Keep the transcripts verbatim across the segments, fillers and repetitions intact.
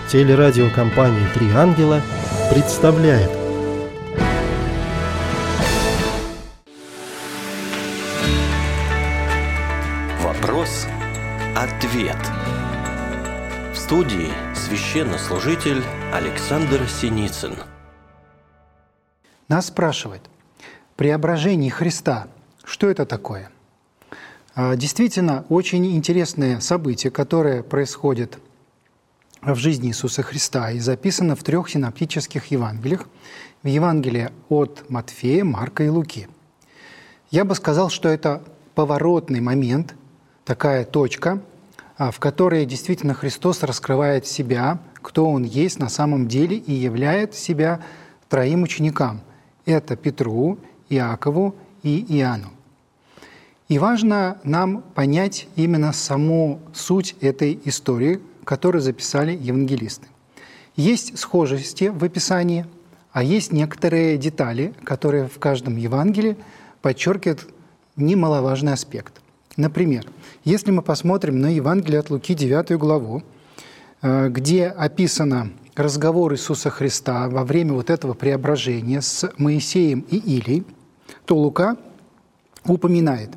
Телерадиокомпания «Три ангела» представляет. Вопрос-ответ. В студии священнослужитель Александр Синицын. Нас спрашивают: преображение Христа, что это такое? Действительно, очень интересное событие, которое происходит в жизни Иисуса Христа и записано в трех синоптических Евангелиях, в Евангелии от Матфея, Марка и Луки. Я бы сказал, что это поворотный момент, такая точка, в которой действительно Христос раскрывает себя, кто Он есть на самом деле, и являет себя троим ученикам. Это Петру, Иакову и Иоанну. И важно нам понять именно саму суть этой истории, которую записали евангелисты. Есть схожести в описании, а есть некоторые детали, которые в каждом Евангелии подчеркивают немаловажный аспект. Например, если мы посмотрим на Евангелие от Луки, девятую главу, где описано разговор Иисуса Христа во время вот этого преображения с Моисеем и Илией, то Лука упоминает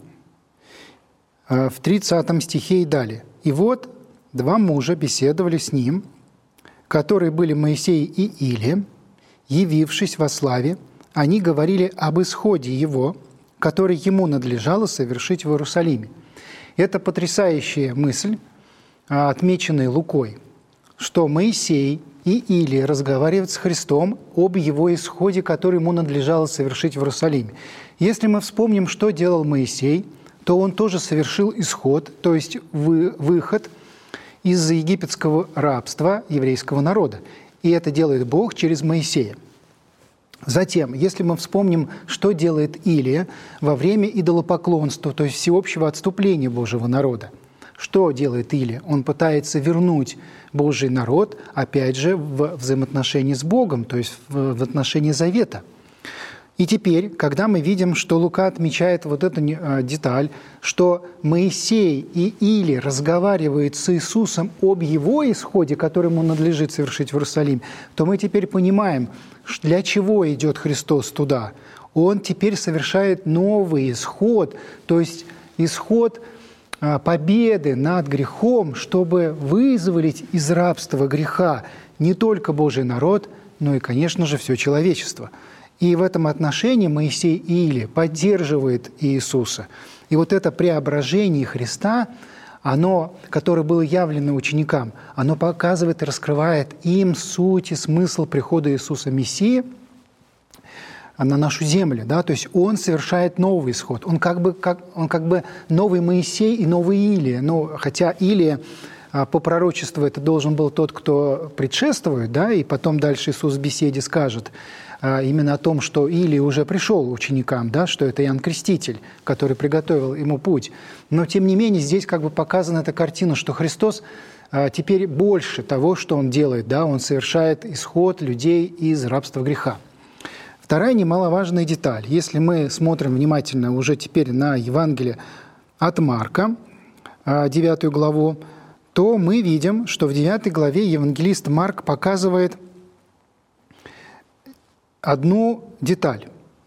в тридцатом стихе и далее: «И вот два мужа беседовали с ним, которые были Моисей и Илия, явившись во славе, они говорили об исходе его, который ему надлежало совершить в Иерусалиме». Это потрясающая мысль, отмеченная Лукой, что Моисей и Илия разговаривают с Христом об его исходе, который ему надлежало совершить в Иерусалиме. Если мы вспомним, что делал Моисей, то он тоже совершил исход, то есть выход из египетского рабства еврейского народа. И это делает Бог через Моисея. Затем, если мы вспомним, что делает Илия во время идолопоклонства, то есть всеобщего отступления Божьего народа. Что делает Илия? Он пытается вернуть Божий народ, опять же, в взаимоотношении с Богом, то есть в отношении завета. И теперь, когда мы видим, что Лука отмечает вот эту деталь, что Моисей и Илия разговаривают с Иисусом об его исходе, который ему надлежит совершить в Иерусалиме, то мы теперь понимаем, для чего идет Христос туда. Он теперь совершает новый исход, то есть исход победы над грехом, чтобы вызволить из рабства греха не только Божий народ, но и, конечно же, все человечество. И в этом отношении Моисей и Илия поддерживают Иисуса. И вот это преображение Христа, оно, которое было явлено ученикам, оно показывает и раскрывает им суть и смысл прихода Иисуса Мессии на нашу землю. Да? То есть Он совершает новый исход. Он как бы, как, он как бы новый Моисей и новый Илия. Ну, хотя Илия по пророчеству это должен был тот, кто предшествует, да? И потом дальше Иисус в беседе скажет именно о том, что Илия уже пришел ученикам, да, что это Иоанн Креститель, который приготовил ему путь. Но, тем не менее, здесь как бы показана эта картина, что Христос теперь больше того, что Он делает, да, Он совершает исход людей из рабства греха. Вторая немаловажная деталь. Если мы смотрим внимательно уже теперь на Евангелие от Марка, девятую главу, то мы видим, что в девятой главе евангелист Марк показывает одну деталь.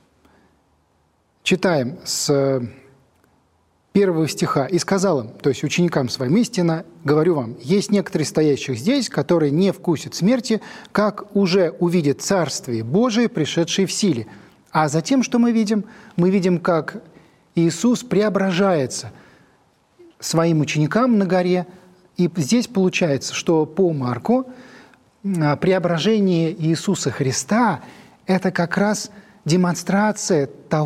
Читаем с первого стиха. «И сказал им», то есть ученикам своим: «Истинно говорю вам, есть некоторые стоящих здесь, которые не вкусят смерти, как уже увидят Царствие Божие, пришедшее в силе». А затем, что мы видим? Мы видим, как Иисус преображается своим ученикам на горе. И здесь получается, что по Марку преображение Иисуса Христа – это как раз демонстрация того,